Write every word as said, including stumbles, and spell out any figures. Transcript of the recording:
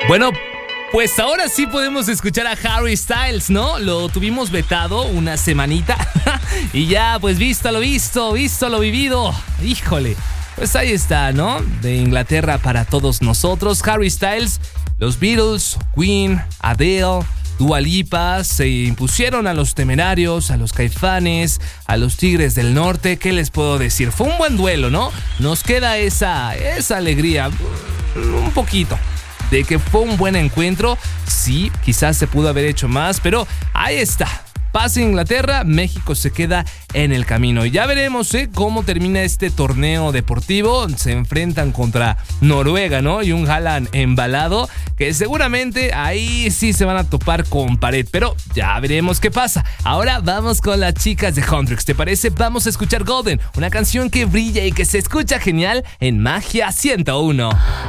Bueno, pues ahora sí podemos escuchar a Harry Styles, ¿no? Lo tuvimos vetado una semanita y ya, pues visto lo visto, visto lo vivido. Híjole, pues ahí está, ¿no? De Inglaterra para todos nosotros, Harry Styles, los Beatles, Queen, Adele, Dua Lipa se impusieron a los Temerarios, a los Caifanes, a los Tigres del Norte. ¿Qué les puedo decir? Fue un buen duelo, ¿no? Nos queda esa, esa alegría, un poquito, de que fue un buen encuentro. Sí, quizás se pudo haber hecho más, pero ahí está. Pasa Inglaterra, México se queda en el camino. Y ya veremos ¿eh? cómo termina este torneo deportivo. Se enfrentan contra Noruega, ¿no? Y un Haaland embalado, que seguramente ahí sí se van a topar con pared. Pero ya veremos qué pasa. Ahora vamos con las chicas de Huntrix. ¿Te parece? Vamos a escuchar Golden, una canción que brilla y que se escucha genial en Magia ciento uno.